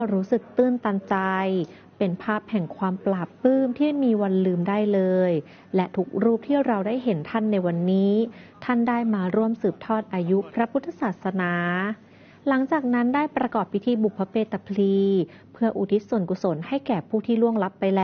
รู้สึกตื้นตันใจเป็นภาพแห่งความปลาบปลื้มที่ไม่มีวันลืมได้เลยและทุกรูปที่เราได้เห็นท่านในวันนี้ท่านได้มาร่วมสืบทอดอายุพระพุทธศาสนาหลังจากนั้นได้ประกอบพิธีบุพเพตพลีเพื่ออุทิศส่วนกุศลให้แก่ผู้ที่ล่วงลับไปแล้ว